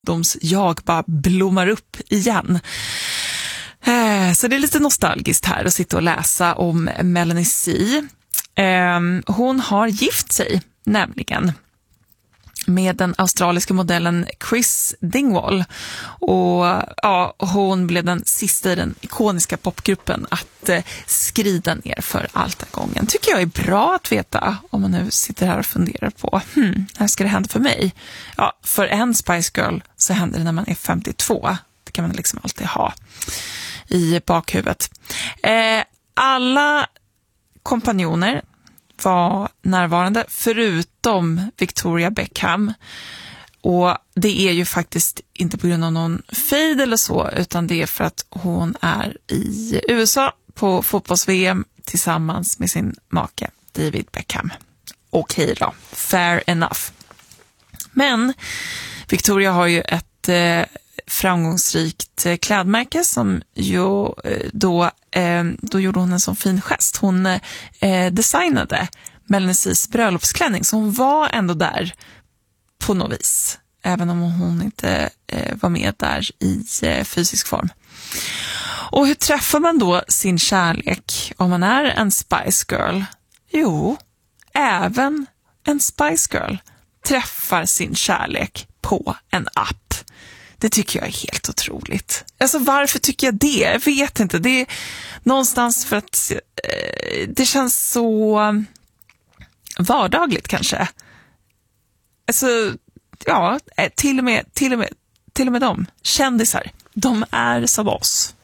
jag bara blommar upp igen. Så det är lite nostalgiskt här att sitta och läsa om Melanie C. Hon har gift sig nämligen med den australiska modellen Chris Dingwall. Och ja, hon blev den sista i den ikoniska popgruppen att skrida ner för altargången. Tycker jag är bra att veta om man nu sitter här och funderar på när ska det hända för mig? Ja, för en Spice Girl så händer det när man är 52. Det kan man liksom alltid ha i bakhuvudet. Alla kompanjoner var närvarande förutom Victoria Beckham, och det är ju faktiskt inte på grund av någon fejd eller så, utan det är för att hon är i USA på fotbolls-VM tillsammans med sin make David Beckham. Okej då, fair enough. Men Victoria har ju ett framgångsrikt klädmärke som ju då gjorde hon en sån fin gest. Hon designade Melanie C's bröllopsklänning, så hon var ändå där på något vis, även om hon inte var med där i fysisk form. Och hur träffar man då sin kärlek om man är en Spice Girl? Jo, även en Spice Girl träffar sin kärlek på en app. Det tycker jag är helt otroligt. Alltså varför tycker jag det? Jag vet inte. Det är någonstans för att det känns så vardagligt kanske. Alltså ja, till och med de kändisar, de är som oss.